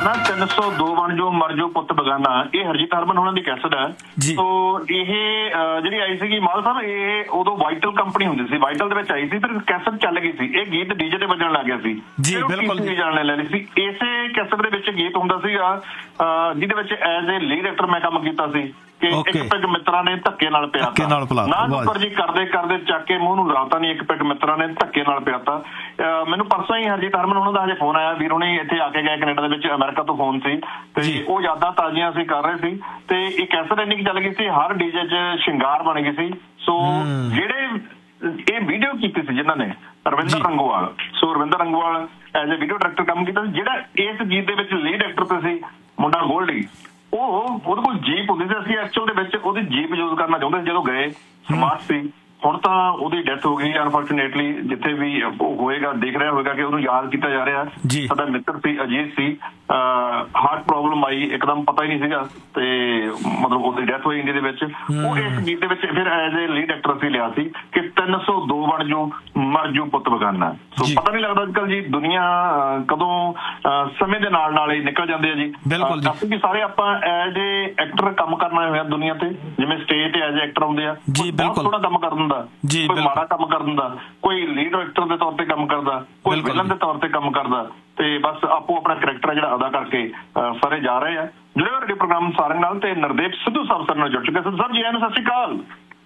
ਨਾ 302 ਬਣ ਜੋ ਮਰ ਜੋ ਪੁੱਤ ਬਗਾਨਾ, ਇਹ ਹਰਜੀਤ ਹਰਮਨ ਉਹਨਾਂ ਦੀ ਕੈਸਟ ਹੈ। ਸੋ ਇਹ ਜਿਹੜੀ ਆਈ ਸੀਗੀ ਮਾਲ ਸਾਹਿਬ, ਇਹ ਉਦੋਂ ਵਾਈਟਲ ਕੰਪਨੀ ਹੁੰਦੀ ਸੀ, ਵਾਈਟਲ ਦੇ ਵਿੱਚ ਆਈ ਸੀ, ਫਿਰ ਕੈਸਟ ਚੱਲ ਗਈ ਸੀ, ਇਹ ਗੀਤ ਡੀਜੇ ਤੇ ਵੱਜਣ ਲੱਗ ਗਿਆ ਸੀ, ਜਾਣਨੇ ਲੈਣੀ ਸੀ। ਇਸੇ ਕੈਸਟ ਦੇ ਵਿੱਚ ਗੀਤ ਹੁੰਦਾ ਸੀਗਾ ਜਿਹਦੇ ਵਿੱਚ ਐਜ਼ ਏ ਲੀਡ ਐਕਟਰ ਮੈਂ ਕੰਮ ਕੀਤਾ ਸੀ ਕਿ ਇੱਕ ਪੈਗ ਮਿੱਤਰਾਂ ਨੇ ਧੱਕੇ ਨਾਲ ਪਿਆਤਾ ਨਾ ਨੁੱਕਰ ਜੀ ਕਰਦੇ ਕਰਦੇ ਚੱਕ ਕੇ ਮੂੰਹ ਨੂੰ ਲਾਤਾ ਨਹੀਂ, ਇੱਕ ਪੈਗ ਮਿੱਤਰਾਂ ਨੇ ਧੱਕੇ ਨਾਲ ਪਿਆਤਾ। ਮੈਨੂੰ ਪਰਸੋਂ ਹੀ ਹਰਜੀਤ ਹਰਮਨ ਉਹਨਾਂ ਦਾ ਹਜੇ ਫੋਨ ਆਇਆ, ਵੀਰ ਉਹਨੇ ਇੱਥੇ ਆ ਕੇ ਗਏ ਕੈਨੇਡਾ ਦੇ ਵਿੱਚ, ਅਮਰੀਕਾ ਤੋਂ ਫੋਨ ਸੀ, ਤੇ ਉਹ ਯਾਦਾਂ ਤਾਜ਼ੀਆਂ ਅਸੀਂ ਕਰ ਰਹੇ ਸੀ, ਤੇ ਇਹ ਕੈਸਟ ਇੰਨੀ ਚੱਲ ਗਈ ਸੀ, ਹਰ ਡੀਜੇ 'ਚ ਸ਼ਿੰਗਾਰ ਬਣ ਗਈ ਸੀ। ਸੋ ਜਿਹੜੇ ਇਹ ਵੀਡੀਓ ਕੀਤੀ ਸੀ ਜਿਨ੍ਹਾਂ ਨੇ, ਰਵਿੰਦਰ ਰੰਗੋਵਾਲ, ਸੋ Ravinder ਰੰਗੋਵਾਲ as a video director ਕੰਮ ਕੀਤਾ ਸੀ। ਜਿਹੜਾ ਇਸ ਗੀਤ ਦੇ ਵਿੱਚ ਲੀਡ ਐਕਟਰ ਤੇ ਸੀ ਮੁੰਡਾ ਗੋਲਡੀ, ਉਹਦੇ ਕੋਲ ਜੀਪ ਹੁੰਦੀ ਸੀ, ਅਸੀਂ ਐਕਚੁਅਲ ਦੇ ਵਿੱਚ ਉਹਦੀ ਜੀਪ ਯੂਜ਼ ਕਰਨਾ ਚਾਹੁੰਦੇ ਸੀ ਜਦੋਂ ਗਏ, ਸਮਾਰਟ ਸੀ। ਹੁਣ ਤਾਂ ਉਹਦੀ ਡੈਥ ਹੋ ਗਈ ਅਨਫੋਰਚੂਨੇਟਲੀ, ਜਿੱਥੇ ਵੀ ਉਹ ਹੋਏਗਾ ਦੇਖ ਰਿਹਾ ਹੋਏਗਾ ਕਿ ਉਹਨੂੰ ਯਾਦ ਕੀਤਾ ਜਾ ਰਿਹਾ। ਸਾਡਾ ਮਿੱਤਰ ਸੀ, ਅਜੀਤ ਸੀ, ਹਾਰਟ ਪ੍ਰੋਬਲਮ ਆਈ ਇੱਕਦਮ, ਪਤਾ ਹੀ ਨਹੀਂ ਸੀਗਾ, ਤੇ ਮਤਲਬ ਉਹਦੀ ਡੈਥ ਹੋਈ ਇੰਡੀਆ ਦੇ ਵਿੱਚ। ਉਹ ਇਸ ਗੀਤ ਦੇ ਵਿੱਚ ਫਿਰ ਐਜ਼ ਏ ਲੀਡ ਐਕਟਰ ਅਸੀਂ ਲਿਆ ਸੀ ਕਿ 302 ਬਣ ਜੋ ਮਰ ਜੋ ਪੁੱਤ ਬਗਾਨਾ। ਸੋ ਪਤਾ ਨਹੀਂ ਲੱਗਦਾ ਅੱਜ ਕੱਲ੍ਹ ਜੀ ਦੁਨੀਆ ਕਦੋਂ ਸਮੇਂ ਦੇ ਨਾਲ ਨਾਲ ਹੀ ਨਿਕਲ ਜਾਂਦੇ ਆ ਜੀ। ਕਿਉਂਕਿ ਸਾਰੇ ਆਪਾਂ ਐਜ਼ ਏ ਐਕਟਰ ਕੰਮ ਕਰਨਾ ਹੋਇਆ ਦੁਨੀਆ ਤੇ, ਜਿਵੇਂ ਸਟੇਜ ਤੇ ਐਜ਼ ਏ ਐਕਟਰ ਹੁੰਦੇ ਆ, ਬਹੁਤ ਸੋਹਣਾ ਕੰਮ ਕਰ ਦਿੰਦਾ, ਕੋਈ ਮਾੜਾ ਕੰਮ ਕਰ ਦਿੰਦਾ, ਕੋਈ ਲੀਡ ਐਕਟਰ ਦੇ ਤੌਰ ਤੇ ਕੰਮ ਕਰਦਾ, ਕੋਈ ਵਿਲਨ ਦੇ ਤੌਰ ਤੇ ਕੰਮ ਕਰਦਾ, ਤੇ ਬਸ ਆਪੋ ਆਪਣਾ ਕਰੈਕਟਰ ਜਿਹੜਾ ਅਦਾ ਕਰਕੇ ਸਾਰੇ ਜਾ ਰਹੇ ਆ। ਜੁੜੇ ਹੋਏ ਪ੍ਰੋਗਰਾਮ ਸਾਰਿਆਂ ਨਾਲ, ਤੇ ਨਰਦੇਵ ਸਿੱਧੂ ਸਾਹਿਬ ਸਾਡੇ ਨਾਲ ਜੁੜ ਚੁੱਕੇ। ਸਿੱਧੂ ਸਾਹਿਬ ਜੀ ਆਇਆਂ ਨੂੰ ਸਤਿ ਸ਼੍ਰੀ ਅਕਾਲ।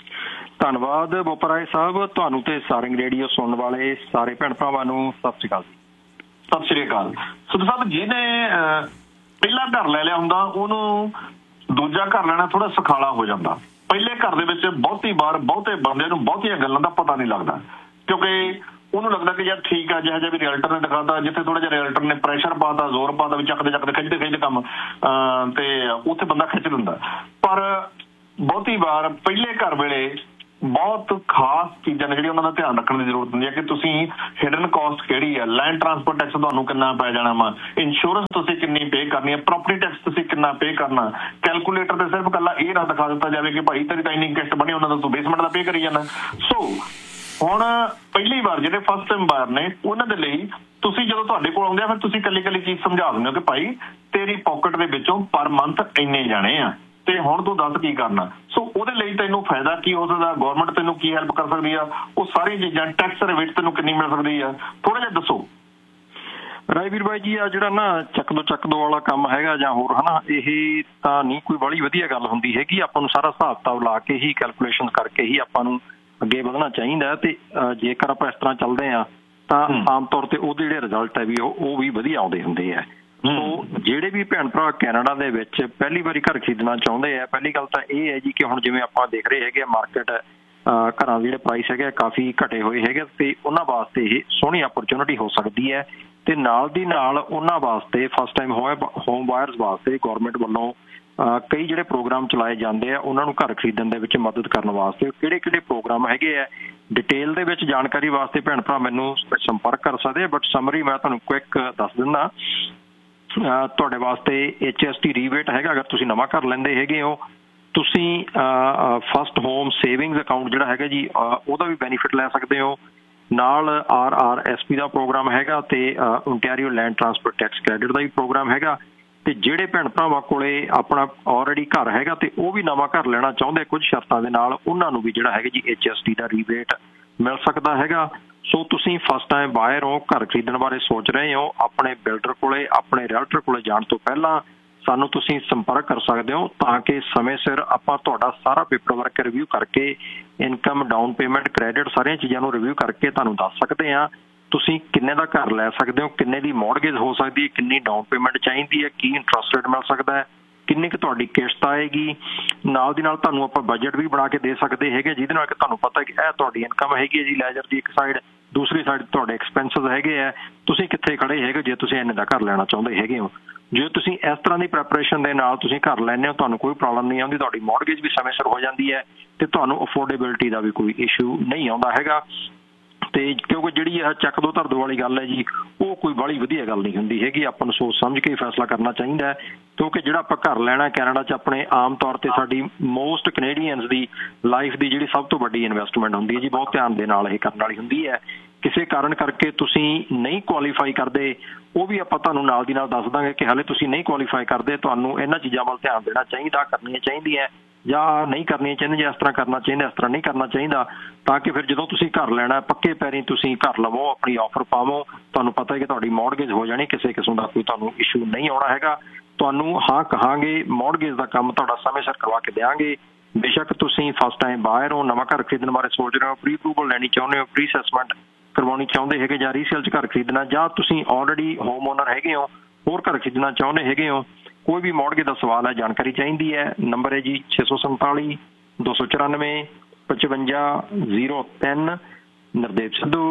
ਧੰਨਵਾਦ ਬੋਪਰਾਏ ਸਾਹਿਬ, ਤੁਹਾਨੂੰ ਤੇ ਸਾਰਿੰਗ ਰੇਡੀਓ ਸੁਣਨ ਵਾਲੇ ਸਾਰੇ ਭੈਣ ਭਰਾਵਾਂ ਨੂੰ ਸਤਿ ਸ਼੍ਰੀ ਅਕਾਲ। ਸਤਿ ਸ਼੍ਰੀ ਅਕਾਲ। ਸਿੱਧੂ ਸਾਹਿਬ, ਜਿਹਨੇ ਪਹਿਲਾ ਘਰ ਲੈ ਲਿਆ ਹੁੰਦਾ ਉਹਨੂੰ ਦੂਜਾ ਘਰ ਲੈਣਾ ਥੋੜਾ ਸੁਖਾਲਾ ਹੋ ਜਾਂਦਾ। ਪਹਿਲੇ ਘਰ ਦੇ ਵਿੱਚ ਬਹੁਤੀ ਵਾਰ ਬਹੁਤੇ ਬੰਦੇ ਨੂੰ ਬਹੁਤੀਆਂ ਗੱਲਾਂ ਦਾ ਪਤਾ ਨਹੀਂ ਲੱਗਦਾ, ਕਿਉਂਕਿ ਉਹਨੂੰ ਲੱਗਦਾ ਕਿ ਯਾਰ ਠੀਕ ਆ, ਜਿਹੋ ਜਿਹਾ ਵੀ ਰੀਅਲਟਰ ਨੇ ਦਿਖਾਤਾ, ਜਿੱਥੇ ਥੋੜਾ ਜਿਹਾ ਰੀਅਲਟਰ ਨੇ ਪ੍ਰੈਸ਼ਰ ਪਾਤਾ, ਜ਼ੋਰ ਪਾਤਾ, ਵੀ ਚੱਕਦੇ ਚੱਕਦੇ ਖਿੱਚਦੇ ਕੰਮ, ਤੇ ਉੱਥੇ ਬੰਦਾ ਖਿੱਚ ਦਿੰਦਾ। ਪਰ ਬਹੁਤੀ ਵਾਰ ਪਹਿਲੇ ਘਰ ਵੇਲੇ ਬਹੁਤ ਖਾਸ ਚੀਜ਼ਾਂ ਨੇ ਜਿਹੜੀਆਂ ਉਹਨਾਂ ਦਾ ਧਿਆਨ ਰੱਖਣ ਦੀ ਜ਼ਰੂਰਤ ਹੁੰਦੀ ਹੈ ਕਿ ਤੁਸੀਂ ਹਿਡਨ ਕਾਸਟ ਕਿਹੜੀ ਹੈ, ਲੈਂਡ ਟਰਾਂਸਪੋਰਟ ਟੈਕਸ ਤੁਹਾਨੂੰ ਕਿੰਨਾ ਪੈ ਜਾਣਾ ਵਾ, ਇੰਸ਼ੋਰੈਂਸ ਤੁਸੀਂ ਕਿੰਨੀ ਪੇ ਕਰਨੀ ਹੈ, ਪ੍ਰੋਪਰਟੀ ਟੈਕਸ ਤੁਸੀਂ ਕਿੰਨਾ ਪੇ ਕਰਨਾ। ਕੈਲਕੂਲੇਟਰ ਤੇ ਸਿਰਫ ਇਕੱਲਾ ਇਹ ਨਾ ਦਿਖਾ ਦਿੱਤਾ ਜਾਵੇ ਕਿ ਭਾਈ ਤੇਰੀ ਤਾਂ ਇੰਨੀ ਕਿਸ਼ਤ ਬਣੀ, ਉਹਨਾਂ ਦਾ ਤੂੰ ਬੇਸਮੈਂਟ ਦਾ ਪੇ ਕਰੀ ਜਾਂਦਾ। ਸੋ ਹੁਣ ਪਹਿਲੀ ਵਾਰ ਜਿਹੜੇ ਫਸਟ ਟਾਈਮ ਬਾਇਰ ਨੇ ਉਹਨਾਂ ਦੇ ਲਈ ਤੁਸੀਂ ਜਦੋਂ ਤੁਹਾਡੇ ਕੋਲ ਆਉਂਦੇ ਆ, ਫਿਰ ਤੁਸੀਂ ਇਕੱਲੀ ਇਕੱਲੀ ਚੀਜ਼ ਸਮਝਾ ਦਿੰਦੇ ਹੋ ਕਿ ਭਾਈ ਤੇਰੀ ਪਾਕਟ ਦੇ ਵਿੱਚੋਂ ਪਰ ਮੰਥ ਇੰਨੇ ਜਾਣੇ ਆ, ਤੇ ਹੁਣ ਤੂੰ ਦੱਸ ਕੀ ਕਰਨਾ। ਸੋ ਉਹਦੇ ਲਈ ਤੈਨੂੰ ਫਾਇਦਾ ਕੀ ਹੋ ਸਕਦਾ, ਗਵਰਨਮੈਂਟ ਤੈਨੂੰ ਕੀ ਹੈਲਪ ਕਰ ਸਕਦੀ ਆ, ਉਹ ਸਾਰੀਆਂ ਚੀਜ਼ਾਂ, ਟੈਕਸ ਰਿਬੇਟ ਤੈਨੂੰ ਕਿੰਨੀ ਮਿਲ ਸਕਦੀ ਆ, ਥੋੜਾ ਜਿਹਾ ਦੱਸੋ। ਰਾਜਵੀਰ ਬਾਈ ਜੀ, ਆ ਜਿਹੜਾ ਨਾ ਚੱਕ ਦੋ ਵਾਲਾ ਕੰਮ ਹੈਗਾ ਜਾਂ ਹੋਰ ਹਨਾ, ਇਹ ਤਾਂ ਨਹੀਂ ਕੋਈ ਬੜੀ ਵਧੀਆ ਗੱਲ ਹੁੰਦੀ ਹੈਗੀ। ਆਪਾਂ ਨੂੰ ਸਾਰਾ ਹਿਸਾਬ ਕਿਤਾਬ ਲਾ ਕੇ ਹੀ, ਕੈਲਕੂਲੇਸ਼ਨ ਕਰਕੇ ਹੀ ਆਪਾਂ ਨੂੰ ਅੱਗੇ ਵਧਣਾ ਚਾਹੀਦਾ, ਤੇ ਜੇਕਰ ਆਪਾਂ ਇਸ ਤਰ੍ਹਾਂ ਚੱਲਦੇ ਹਾਂ ਤਾਂ ਆਮ ਤੌਰ ਤੇ ਉਹਦੇ ਜਿਹੜੇ ਰਿਜ਼ਲਟ ਹੈ ਵੀ ਉਹ ਵੀ ਵਧੀਆ ਆਉਂਦੇ ਹੁੰਦੇ ਆ। ਸੋ ਜਿਹੜੇ ਵੀ ਭੈਣ ਭਰਾ ਕੈਨੇਡਾ ਦੇ ਵਿੱਚ ਪਹਿਲੀ ਵਾਰੀ ਘਰ ਖਰੀਦਣਾ ਚਾਹੁੰਦੇ ਆ, ਪਹਿਲੀ ਗੱਲ ਤਾਂ ਇਹ ਹੈ ਜੀ ਕਿ ਹੁਣ ਜਿਵੇਂ ਆਪਾਂ ਦੇਖ ਰਹੇ ਹੈਗੇ ਮਾਰਕੀਟ, ਘਰਾਂ ਦੇ ਜਿਹੜੇ ਪ੍ਰਾਈਸ ਹੈਗੇ ਕਾਫੀ ਘਟੇ ਹੋਏ ਹੈਗੇ, ਤੇ ਉਹਨਾਂ ਵਾਸਤੇ ਇਹ ਸੋਹਣੀ ਅਪਰਚੁਨਿਟੀ ਹੋ ਸਕਦੀ ਹੈ। ਤੇ ਨਾਲ ਦੀ ਨਾਲ ਉਹਨਾਂ ਵਾਸਤੇ ਫਸਟ ਟਾਈਮ ਹੋਮ ਬਾਇਰਸ ਵਾਸਤੇ ਗੌਰਮੈਂਟ ਵੱਲੋਂ ਕਈ ਜਿਹੜੇ ਪ੍ਰੋਗਰਾਮ ਚਲਾਏ ਜਾਂਦੇ ਆ, ਉਹਨਾਂ ਨੂੰ ਘਰ ਖਰੀਦਣ ਦੇ ਵਿੱਚ ਮਦਦ ਕਰਨ ਵਾਸਤੇ ਕਿਹੜੇ ਕਿਹੜੇ ਪ੍ਰੋਗਰਾਮ ਹੈਗੇ ਆ, ਡਿਟੇਲ ਦੇ ਵਿੱਚ ਜਾਣਕਾਰੀ ਵਾਸਤੇ ਭੈਣ ਭਰਾ ਮੈਨੂੰ ਸੰਪਰਕ ਕਰ ਸਕਦੇ ਆ। ਬਟ ਸਮਰੀ ਮੈਂ ਤੁਹਾਨੂੰ ਕੁਇਕ ਦੱਸ ਦਿੰਦਾ। ਤੁਹਾਡੇ ਵਾਸਤੇ HST ਰੀਬੇਟ ਹੈਗਾ, ਅਗਰ ਤੁਸੀਂ ਨਵਾਂ ਘਰ ਲੈਂਦੇ ਹੈਗੇ ਹੋ, ਤੁਸੀਂ ਫਸਟ ਹੋਮ ਸੇਵਿੰਗਸ ਅਕਾਊਂਟ ਜਿਹੜਾ ਹੈਗਾ ਜੀ ਉਹਦਾ ਵੀ ਬੈਨੀਫਿਟ ਲੈ ਸਕਦੇ ਹੋ। ਨਾਲ RRSP ਦਾ ਪ੍ਰੋਗਰਾਮ ਹੈਗਾ, ਤੇ Ontario land transport tax credit ਦਾ ਵੀ ਪ੍ਰੋਗਰਾਮ ਹੈਗਾ। ਤੇ ਜਿਹੜੇ ਭੈਣ ਭਰਾਵਾਂ ਕੋਲੇ ਆਪਣਾ ਆਲਰੇਡੀ ਘਰ ਹੈਗਾ ਤੇ ਉਹ ਵੀ ਨਵਾਂ ਘਰ ਲੈਣਾ ਚਾਹੁੰਦੇ ਕੁਝ ਸ਼ਰਤਾਂ ਦੇ ਨਾਲ, ਉਹਨਾਂ ਨੂੰ ਵੀ ਜਿਹੜਾ ਹੈਗਾ ਜੀ HST ਦਾ ਰੀਬੇਟ ਮਿਲ ਸਕਦਾ ਹੈਗਾ। ਸੋ ਤੁਸੀਂ ਫਸਟ ਟਾਈਮ ਬਾਇਰ ਹੋ, ਘਰ ਖਰੀਦਣ ਬਾਰੇ ਸੋਚ ਰਹੇ ਹੋ, ਆਪਣੇ ਬਿਲਡਰ ਕੋਲੇ, ਆਪਣੇ ਰੀਅਲਟਰ ਕੋਲੇ ਜਾਣ ਤੋਂ ਪਹਿਲਾਂ ਸਾਨੂੰ ਤੁਸੀਂ ਸੰਪਰਕ ਕਰ ਸਕਦੇ ਹੋ, ਤਾਂ ਕਿ ਸਮੇਂ ਸਿਰ ਆਪਾਂ ਤੁਹਾਡਾ ਸਾਰਾ ਪੇਪਰ ਵਰਕ ਰਿਵਿਊ ਕਰਕੇ, ਇਨਕਮ, ਡਾਊਨ ਪੇਮੈਂਟ, ਕ੍ਰੈਡਿਟ, ਸਾਰੀਆਂ ਚੀਜ਼ਾਂ ਨੂੰ ਰਿਵਿਊ ਕਰਕੇ ਤੁਹਾਨੂੰ ਦੱਸ ਸਕਦੇ ਹਾਂ ਤੁਸੀਂ ਕਿੰਨੇ ਦਾ ਘਰ ਲੈ ਸਕਦੇ ਹੋ, ਕਿੰਨੇ ਦੀ ਮੌਰਗੇਜ ਹੋ ਸਕਦੀ ਹੈ, ਕਿੰਨੀ ਡਾਊਨ ਪੇਮੈਂਟ ਚਾਹੀਦੀ ਹੈ, ਕੀ ਇੰਟਰਸਟ ਰੇਟ ਮਿਲ ਸਕਦਾ ਹੈ, ਕਿੰਨੀ ਕੁ ਤੁਹਾਡੀ ਕਿਸ਼ਤ ਆਏਗੀ। ਨਾਲ ਦੀ ਨਾਲ ਤੁਹਾਨੂੰ ਆਪਾਂ ਬਜਟ ਵੀ ਬਣਾ ਕੇ ਦੇ ਸਕਦੇ ਹੈਗੇ, ਜਿਹਦੇ ਨਾਲ ਕਿ ਤੁਹਾਨੂੰ ਪਤਾ ਕਿ ਇਹ ਤੁਹਾਡੀ ਇਨਕਮ ਹੈਗੀ ਹੈ ਜੀ ਲੈਜਰ ਦੀ ਇੱਕ ਸਾਈਡ, ਦੂਸਰੀ ਸਾਈਡ ਤੁਹਾਡੇ ਐਕਸਪੈਂਸਿਸ ਹੈਗੇ ਆ, ਤੁਸੀਂ ਕਿੱਥੇ ਖੜੇ ਹੈਗੇ ਜੇ ਤੁਸੀਂ ਇੰਨੇ ਦਾ ਘਰ ਲੈਣਾ ਚਾਹੁੰਦੇ ਹੈਗੇ ਹੋ। ਜੇ ਤੁਸੀਂ ਇਸ ਤਰ੍ਹਾਂ ਦੀ ਪ੍ਰੈਪਰੇਸ਼ਨ ਦੇ ਨਾਲ ਤੁਸੀਂ ਘਰ ਲੈਂਦੇ ਹੋ, ਤੁਹਾਨੂੰ ਕੋਈ ਪ੍ਰੋਬਲਮ ਨਹੀਂ ਆਉਂਦੀ, ਤੁਹਾਡੀ ਮੌਰਗੇਜ ਵੀ ਸਮੇਂ ਸਿਰ ਹੋ ਜਾਂਦੀ ਹੈ, ਤੇ ਤੁਹਾਨੂੰ ਅਫੋਰਡੇਬਿਲਿਟੀ ਦਾ ਵੀ ਕੋਈ ਇਸ਼ੂ ਨਹੀਂ ਆਉਂਦਾ ਹੈਗਾ। ਤੇ ਕਿਉਂਕਿ ਜਿਹੜੀ ਇਹ ਚੱਕ ਦੋ ਧਰ ਦੋ ਵਾਲੀ ਗੱਲ ਹੈ ਜੀ, ਉਹ ਕੋਈ ਬੜੀ ਵਧੀਆ ਗੱਲ ਨਹੀਂ ਹੁੰਦੀ ਹੈਗੀ। ਆਪਾਂ ਨੂੰ ਸੋਚ ਸਮਝ ਕੇ ਫੈਸਲਾ ਕਰਨਾ ਚਾਹੀਦਾ ਹੈ, ਕਿਉਂਕਿ ਜਿਹੜਾ ਆਪਾਂ ਘਰ ਲੈਣਾ ਕੈਨੇਡਾ 'ਚ ਆਪਣੇ ਆਮ ਤੌਰ ਤੇ ਸਾਡੀ ਮੋਸਟ ਕੈਨੇਡੀਅਨਸ ਦੀ ਲਾਈਫ ਦੀ ਜਿਹੜੀ ਸਭ ਤੋਂ ਵੱਡੀ ਇਨਵੈਸਟਮੈਂਟ ਹੁੰਦੀ ਹੈ ਜੀ, ਬਹੁਤ ਧਿਆਨ ਦੇ ਨਾਲ ਇਹ ਕਰਨ ਵਾਲੀ ਹੁੰਦੀ ਹੈ। ਕਿਸੇ ਕਾਰਨ ਕਰਕੇ ਤੁਸੀਂ ਨਹੀਂ ਕੁਆਲੀਫਾਈ ਕਰਦੇ, ਉਹ ਵੀ ਆਪਾਂ ਤੁਹਾਨੂੰ ਨਾਲ ਦੀ ਨਾਲ ਦੱਸ ਦਾਂਗੇ ਕਿ ਹਾਲੇ ਤੁਸੀਂ ਨਹੀਂ ਕੁਆਲੀਫਾਈ ਕਰਦੇ, ਤੁਹਾਨੂੰ ਇਹਨਾਂ ਚੀਜ਼ਾਂ ਵੱਲ ਧਿਆਨ ਦੇਣਾ ਚਾਹੀਦਾ, ਕਰਨੀਆਂ ਚਾਹੀਦੀਆਂ ਜਾਂ ਨਹੀਂ ਕਰਨੀਆਂ ਚਾਹੀਦੀਆਂ, ਇਸ ਤਰ੍ਹਾਂ ਕਰਨਾ ਚਾਹੀਦਾ, ਇਸ ਤਰ੍ਹਾਂ ਨਹੀਂ ਕਰਨਾ ਚਾਹੀਦਾ, ਤਾਂ ਕਿ ਫਿਰ ਜਦੋਂ ਤੁਸੀਂ ਘਰ ਲੈਣਾ ਪੱਕੇ ਪੈਰੀਂ ਤੁਸੀਂ ਘਰ ਲਵੋ, ਆਪਣੀ ਆਫਰ ਪਾਵੋ, ਤੁਹਾਨੂੰ ਪਤਾ ਹੈ ਕਿ ਤੁਹਾਡੀ ਮੌਰਗੇਜ ਹੋ ਜਾਣੀ, ਕਿਸੇ ਕਿਸਮ ਦਾ ਕੋਈ ਤੁਹਾਨੂੰ ਇਸ਼ੂ ਨਹੀਂ ਆਉਣਾ ਹੈਗਾ। ਤੁਹਾਨੂੰ ਹਾਂ ਕਹਾਂਗੇ, ਮੌਰਗੇਜ ਦਾ ਕੰਮ ਤੁਹਾਡਾ ਸਮੇਂ ਸਿਰ ਕਰਵਾ ਕੇ ਦਿਆਂਗੇ। ਬੇਸ਼ੱਕ ਤੁਸੀਂ ਫਸਟ ਟਾਈਮ ਬਾਹਰ ਹੋ, ਨਵਾਂ ਘਰ ਖਰੀਦਣ ਬਾਰੇ ਸੋਚ ਰਹੇ ਹੋ, ਪ੍ਰੀ ਅਪਰੂਵਲ ਲੈਣੀ ਚਾਹੁੰਦੇ ਹੋ, ਪ੍ਰੀ ਅਸੈਸਮੈਂਟ ਕਰਵਾਉਣੀ ਚਾਹੁੰਦੇ ਹੈਗੇ, ਜਾਂ ਰੀਸੇਲ 'ਚ ਘਰ ਖਰੀਦਣਾ, ਜਾਂ ਤੁਸੀਂ ਆਲਰੇਡੀ ਹੋਮ ਓਨਰ ਹੈਗੇ ਹੋ, ਹੋਰ ਘਰ ਖਰੀਦਣਾ ਚਾਹੁੰਦੇ ਹੈਗੇ ਹੋ, ਕੋਈ ਵੀ ਮੌਰਗੇਜ ਦਾ ਸਵਾਲ ਹੈ, ਜਾਣਕਾਰੀ ਚਾਹੀਦੀ ਹੈ, ਨੰਬਰ ਹੈ ਜੀ 647 294 5503, ਨਰਦੇਵ ਸਿੱਧੂ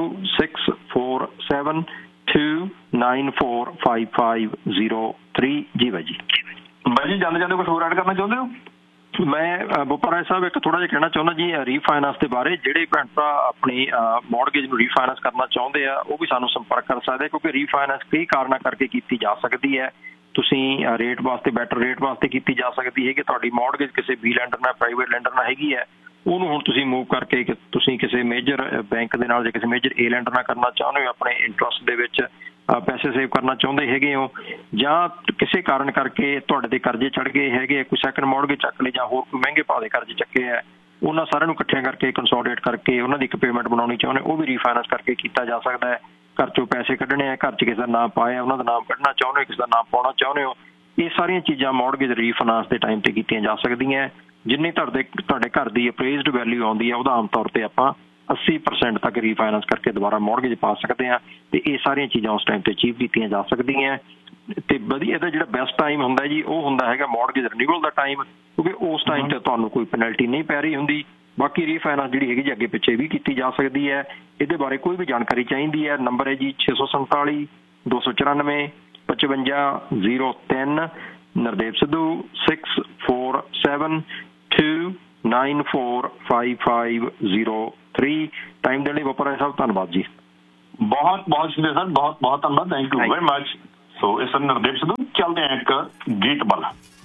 6472945503 ਜੀ ਬਾਈ ਜੀ। ਬਾਈ ਜੀ ਜਾਂਦੇ ਜਾਂਦੇ ਕੁਝ ਹੋਰ ਐਡ ਕਰਨਾ ਚਾਹੁੰਦੇ ਹੋ? ਮੈਂ ਬੋਪਾ ਰਾਏ ਸਾਹਿਬ ਇੱਕ ਥੋੜਾ ਜਿਹਾ ਕਹਿਣਾ ਚਾਹੁੰਦਾ ਜੀ ਰੀਫਾਈਨਾਂਸ ਦੇ ਬਾਰੇ। ਜਿਹੜੇ ਭੈਣ ਭਰਾ ਆਪਣੀ ਮੌਰਗੇਜ ਨੂੰ ਰੀਫਾਈਨਾਂਸ ਕਰਨਾ ਚਾਹੁੰਦੇ ਆ ਉਹ ਵੀ ਸਾਨੂੰ ਸੰਪਰਕ ਕਰ ਸਕਦੇ, ਕਿਉਂਕਿ ਰੀਫਾਈਨਾਂਸ ਕਈ ਕਾਰਨਾਂ ਕਰਕੇ ਕੀਤੀ ਜਾ ਸਕਦੀ ਹੈ। ਤੁਸੀਂ ਰੇਟ ਵਾਸਤੇ, ਬੈਟਰ ਰੇਟ ਵਾਸਤੇ ਕੀਤੀ ਜਾ ਸਕਦੀ ਹੈ ਕਿ ਤੁਹਾਡੀ ਮੌਰਗੇਜ ਕਿਸੇ ਬੀ ਲੈਂਡਰ ਨਾਲ, ਪ੍ਰਾਈਵੇਟ ਲੈਂਡਰ ਨਾਲ ਹੈਗੀ ਹੈ, ਉਹਨੂੰ ਹੁਣ ਤੁਸੀਂ ਮੂਵ ਕਰਕੇ ਤੁਸੀਂ ਕਿਸੇ ਮੇਜਰ ਬੈਂਕ ਦੇ ਨਾਲ ਜਾਂ ਕਿਸੇ ਮੇਜਰ ਏ ਲੈਂਡਰ ਨਾਲ ਕਰਨਾ ਚਾਹੁੰਦੇ ਹੋ, ਆਪਣੇ ਇੰਟਰਸਟ ਦੇ ਵਿੱਚ ਪੈਸੇ ਸੇਵ ਕਰਨਾ ਚਾਹੁੰਦੇ ਹੈਗੇ ਹੋ, ਜਾਂ ਕਿਸੇ ਕਾਰਨ ਕਰਕੇ ਤੁਹਾਡੇ ਤੇ ਕਰਜ਼ੇ ਚੜ ਗਏ ਹੈਗੇ, ਕੋਈ ਸੈਕੰਡ ਮੌਰਗੇਜ ਚੱਕ ਲਏ ਜਾਂ ਹੋਰ ਕੋਈ ਮਹਿੰਗੇ ਭਾਅ ਦੇ ਕਰਜ਼ੇ ਚੱਕੇ ਹੈ, ਉਹਨਾਂ ਸਾਰਿਆਂ ਨੂੰ ਇਕੱਠਿਆਂ ਕਰਕੇ ਕੰਸੋਲੀਡੇਟ ਕਰਕੇ ਉਹਨਾਂ ਦੀ ਇੱਕ ਪੇਮੈਂਟ ਬਣਾਉਣੀ ਚਾਹੁੰਦੇ, ਉਹ ਵੀ ਰੀਫਾਈਨਾਂਸ ਕਰਕੇ ਕੀਤਾ ਜਾ ਸਕਦਾ ਹੈ। ਘਰ 'ਚੋਂ ਪੈਸੇ ਕੱਢਣੇ ਆ, ਘਰ 'ਚ ਕਿਸੇ ਦਾ ਨਾਮ ਪਾਇਆ ਉਹਨਾਂ ਦਾ ਨਾਮ ਕੱਢਣਾ ਚਾਹੁੰਦੇ ਹੋ, ਕਿਸੇ ਦਾ ਨਾਮ ਪਾਉਣਾ ਚਾਹੁੰਦੇ ਹੋ, ਇਹ ਸਾਰੀਆਂ ਚੀਜ਼ਾਂ ਮੌਰਗੇਜ ਰੀਫਾਈਨਾਂਸ ਦੇ ਟਾਈਮ ਤੇ ਕੀਤੀਆਂ ਜਾ ਸਕਦੀਆਂ। ਜਿੰਨੀ ਤੁਹਾਡੇ ਘਰ ਦੀ ਅਪਰੇਜ਼ਡ ਵੈਲਿਊ ਆਉਂਦੀ ਹੈ ਉਹਦਾ ਆਮ ਤੌਰ ਤੇ ਆਪਾਂ 80% ਤੱਕ ਰੀਫਾਈਨਾਂਸ ਕਰਕੇ ਦੁਬਾਰਾ ਮੌਰਗੇਜ ਪਾ ਸਕਦੇ ਹਾਂ, ਤੇ ਇਹ ਸਾਰੀਆਂ ਚੀਜ਼ਾਂ ਉਸ ਟਾਈਮ ਤੇ ਅਚੀਵ ਕੀਤੀਆਂ ਜਾ ਸਕਦੀਆਂ। ਤੇ ਵਧੀਆ ਇਹਦਾ ਜਿਹੜਾ ਬੈਸਟ ਟਾਈਮ ਹੁੰਦਾ ਜੀ ਉਹ ਹੁੰਦਾ ਹੈਗਾ ਮੌਰਗੇਜ ਰਿਨਿਊਅਲ ਦਾ ਟਾਈਮ, ਕਿਉਂਕਿ ਉਸ ਟਾਈਮ ਤੇ ਤੁਹਾਨੂੰ ਕੋਈ ਪੈਨਲਟੀ ਨਹੀਂ ਪੈ ਰਹੀ ਹੁੰਦੀ। ਬਾਕੀ ਰੀਫਾਈਨਾਂਸ ਜਿਹੜੀ ਹੈਗੀ ਜੀ ਅੱਗੇ ਪਿੱਛੇ ਵੀ ਕੀਤੀ ਜਾ ਸਕਦੀ ਹੈ। ਇਹਦੇ ਬਾਰੇ ਕੋਈ ਵੀ ਜਾਣਕਾਰੀ ਚਾਹੀਦੀ ਹੈ, ਨੰਬਰ ਹੈ ਜੀ 647 294 5503, ਨਰਦੇਵ ਸਿੱਧੂ 6472945503। ਟਾਈਮ ਦੇਣ ਲਈ ਬੋਪਾ ਰਾਏ ਸਾਹਿਬ ਧੰਨਵਾਦ ਜੀ। ਬਹੁਤ ਬਹੁਤ ਸ਼ੁਕਰੀਆ ਸਰ, ਬਹੁਤ ਬਹੁਤ ਧੰਨਵਾਦ, ਥੈਂਕ ਯੂ ਵੈਰੀ ਮਚ। ਸੋ ਇਸ ਨਰਦੇਵ ਸਿੱਧੂ, ਚੱਲਦੇ ਹਾਂ ਇੱਕ ਗੀਤ ਵੱਲ।